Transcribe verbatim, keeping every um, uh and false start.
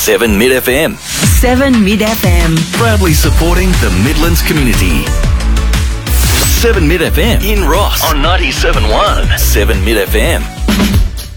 seven Mid F M. seven Mid F M. Proudly supporting the Midlands community. seven Mid F M in Ross on ninety-seven point one. seven Mid F M.